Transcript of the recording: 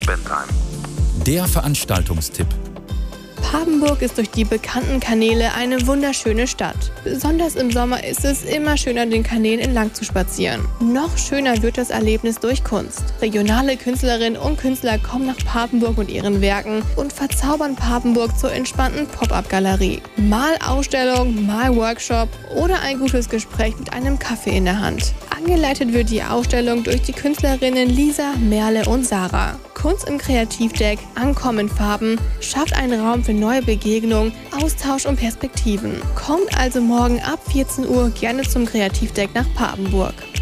Der Veranstaltungstipp. Papenburg ist durch die bekannten Kanäle eine wunderschöne Stadt. Besonders im Sommer ist es immer schöner, den Kanälen entlang zu spazieren. Noch schöner wird das Erlebnis durch Kunst. Regionale Künstlerinnen und Künstler kommen nach Papenburg mit ihren Werken und verzaubern Papenburg zur entspannten Pop-up-Galerie. Mal Ausstellung, mal Workshop oder ein gutes Gespräch mit einem Kaffee in der Hand. Angeleitet wird die Ausstellung durch die Künstlerinnen Lisa, Merle und Sarah. Kunst im Kreativdeck, Ankommen in Farben, schafft einen Raum für neue Begegnungen, Austausch und Perspektiven. Kommt also morgen ab 14 Uhr gerne zum Kreativdeck nach Papenburg.